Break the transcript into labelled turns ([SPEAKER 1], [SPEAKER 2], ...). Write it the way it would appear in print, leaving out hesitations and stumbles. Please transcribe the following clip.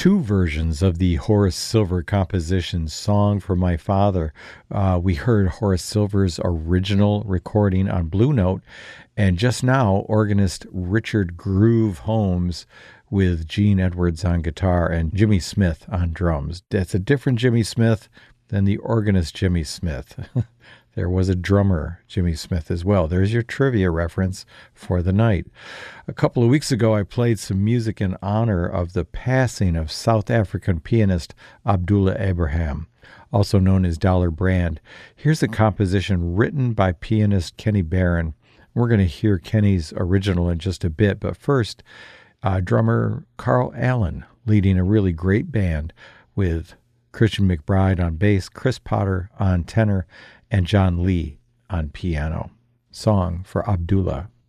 [SPEAKER 1] two versions of the Horace Silver composition Song for My Father. We heard Horace Silver's original recording on Blue Note, and just now, organist Richard Groove Holmes with Gene Edwards on guitar and Jimmy Smith on drums. That's a different Jimmy Smith than the organist Jimmy Smith. There was a drummer, Jimmy Smith, as well. There's your trivia reference for the night. A couple of weeks ago, I played some music in honor of the passing of South African pianist Abdullah Abraham, also known as Dollar Brand. Here's a composition written by pianist Kenny Barron. We're going to hear Kenny's original in just a bit, but first, drummer Carl Allen leading a really great band with Christian McBride on bass, Chris Potter on tenor, and John Lee on piano. Song for Abdullah.